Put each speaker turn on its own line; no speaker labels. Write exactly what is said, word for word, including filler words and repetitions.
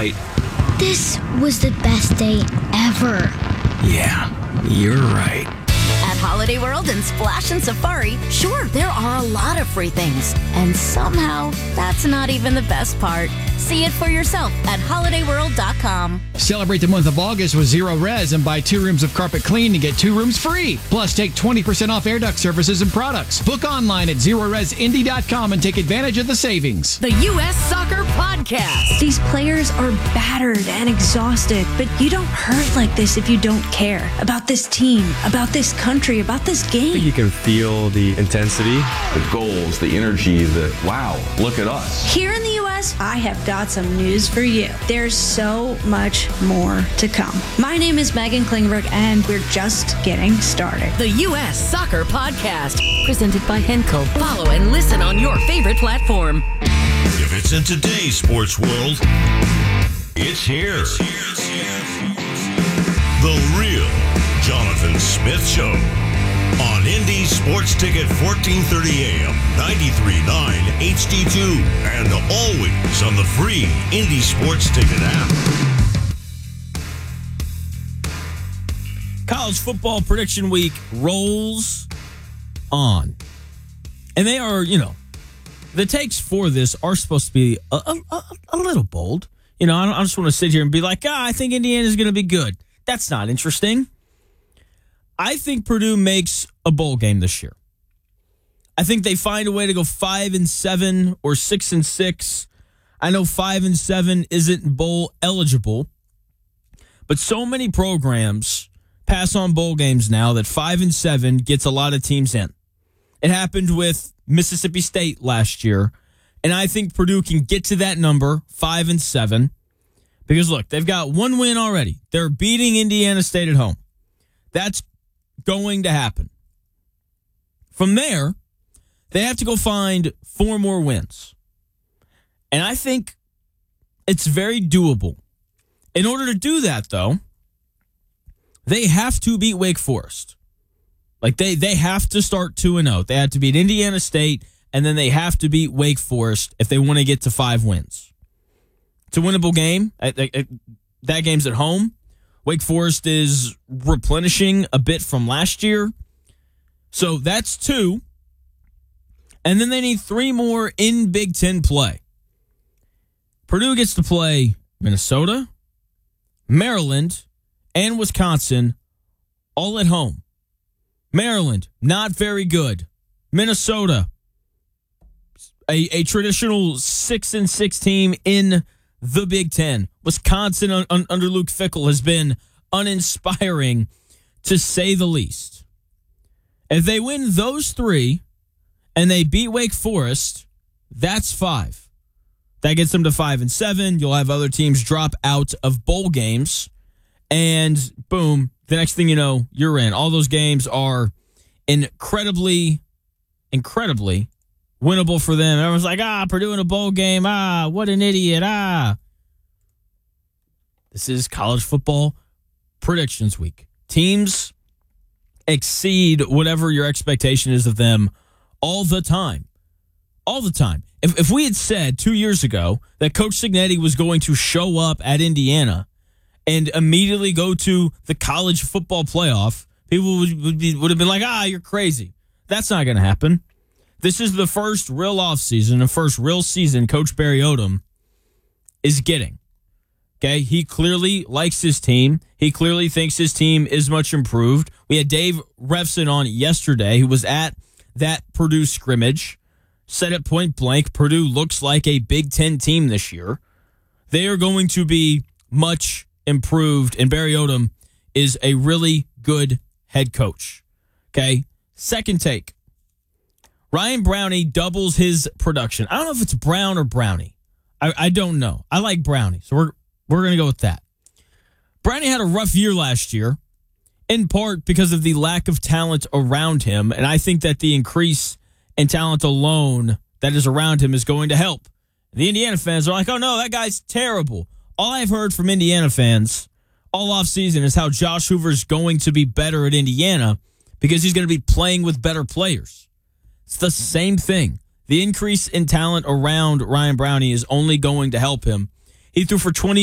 right.
This was the best day ever.
Yeah, you're right.
At Holiday World and Splash and Safari, sure, there are a lot of free things. And somehow, that's not even the best part. See it for yourself at holiday world dot com.
Celebrate the month of August with Zero Res and buy two rooms of carpet clean and get two rooms free. Plus, take twenty percent off air duct services and products. Book online at zero res indy dot com and take advantage of the savings.
The U S Soccer Podcast.
These players are battered and exhausted, but you don't hurt like this if you don't care about this team, about this country, about this game.
You can feel the intensity,
the goals, the energy, the wow, look at us.
Here in the U S, I have got some news for you. There's so much more to come. My name is Megan Klingberg, and we're just getting started.
The U S Soccer Podcast, presented by Henkel. Follow and listen on your favorite platform.
If it's in today's sports world, it's here. The real Jonathan Smith Show on Indy Sports Ticket fourteen thirty A M, ninety-three point nine H D two, and always on the free Indy Sports Ticket app.
College football prediction week rolls on. And they are, you know, the takes for this are supposed to be a, a, a little bold. You know, I, don't, I just want to sit here and be like, ah, I think Indiana's going to be good. That's not interesting. I think Purdue makes a bowl game this year. I think they find a way to go five and seven or six and six. I know five and seven isn't bowl eligible, but so many programs pass on bowl games now that five and seven gets a lot of teams in. It happened with Mississippi State last year, and I think Purdue can get to that number, five and seven, because look, they've got one win already. They're beating Indiana State at home. That's going to happen. From there, they have to go find four more wins. And I think it's very doable. In order to do that, though, they have to beat Wake Forest. Like, they, they have to start two and oh. They have to beat Indiana State, and then they have to beat Wake Forest if they want to get to five wins. It's a winnable game. That game's at home. Wake Forest is replenishing a bit from last year. So that's two. And then they need three more in Big Ten play. Purdue gets to play Minnesota, Maryland, and Wisconsin all at home. Maryland, not very good. Minnesota, a, a traditional six and six team in the Big Ten. Wisconsin un, un, under Luke Fickell has been uninspiring, to say the least. If they win those three and they beat Wake Forest, that's five. That gets them to five and seven. You'll have other teams drop out of bowl games, and boom, the next thing you know, you're in. All those games are incredibly, incredibly winnable for them. Everyone's like, ah, Purdue in a bowl game. Ah, what an idiot. Ah. This is college football predictions week. Teams exceed whatever your expectation is of them all the time. All the time. If, if we had said two years ago that Coach Cignetti was going to show up at Indiana and immediately go to the college football playoff, people would, would, be, would have been like, ah, you're crazy. That's not going to happen. This is the first real offseason, the first real season Coach Barry Odom is getting. Okay, he clearly likes his team. He clearly thinks his team is much improved. We had Dave Refson on yesterday, who was at that Purdue scrimmage, said it point blank, Purdue looks like a Big Ten team this year. They are going to be much improved, and Barry Odom is a really good head coach. Okay, second take. Ryan Brownie doubles his production. I don't know if it's Brown or Brownie. I, I don't know. I like Brownie, so we're we're going to go with that. Brownie had a rough year last year, in part because of the lack of talent around him, and I think that the increase in talent alone that is around him is going to help. The Indiana fans are like, oh no, that guy's terrible. All I've heard from Indiana fans all offseason is how Josh Hoover's going to be better at Indiana because he's going to be playing with better players. It's the same thing. The increase in talent around Ryan Brownie is only going to help him. He threw for twenty